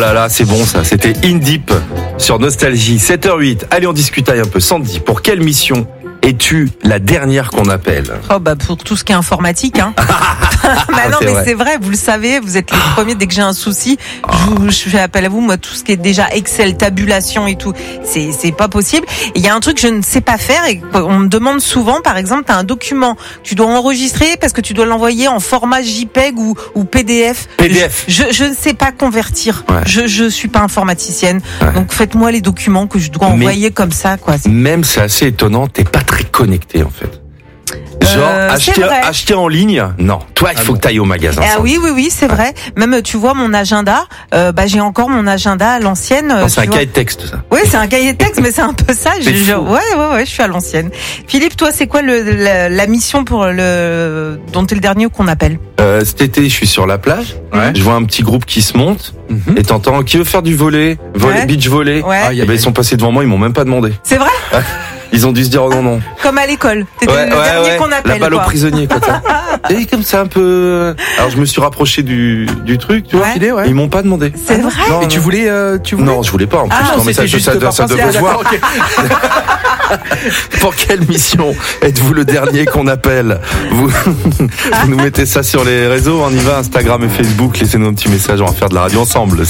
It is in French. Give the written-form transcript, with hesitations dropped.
Là là, c'est bon ça, c'était In Deep sur Nostalgie, 7h08. Allez, on discutaille un peu. Sandy, pour quelle mission es-tu la dernière qu'on appelle? Oh bah pour tout ce qui est informatique, hein. Bah non, mais c'est vrai, vous le savez, vous êtes les premiers je j'ai un souci, je fais appel à vous. Moi, tout ce qui est déjà Excel, tabulation et tout, c'est pas possible. Il y a un truc que je ne sais pas faire et on me demande souvent, par exemple, t'as un document, tu dois enregistrer parce que tu dois l'envoyer en format JPEG ou PDF. Je ne sais pas convertir. Ouais. Je suis pas informaticienne, donc faites-moi les documents que je dois envoyer comme ça, quoi. Même c'est assez étonnant, t'es pas très connecté en fait. Genre acheter en ligne, non. Toi, il faut que tu ailles au magasin. Oui, c'est vrai. Même tu vois mon agenda, j'ai encore mon agenda à l'ancienne. C'est un cahier de texte ça. Oui, c'est un cahier de texte, mais c'est un peu ça. Je suis à l'ancienne. Philippe, toi, c'est quoi la mission dont t'es le dernier qu'on appelle? Cet été, je suis sur la plage. Je vois un petit groupe qui se monte et t'entends qui veut faire du volley, beach volley. Ils sont passés devant moi, ils m'ont même pas demandé. C'est vrai? Ils ont dû se dire oh non. Comme à l'école. T'étais le dernier qu'on appelle. La balle aux prisonniers, quoi. Et comme ça un peu. Alors je me suis rapproché du truc, tu vois. Ils m'ont pas demandé. C'est vrai. Non, et tu voulais Non, je voulais pas. En plus, non, mais ça devait se voir. Pour quelle mission êtes-vous le dernier qu'on appelle? Vous nous mettez ça sur les réseaux. On y va, Instagram et Facebook. Laissez-nous un petit message. On va faire de la radio ensemble.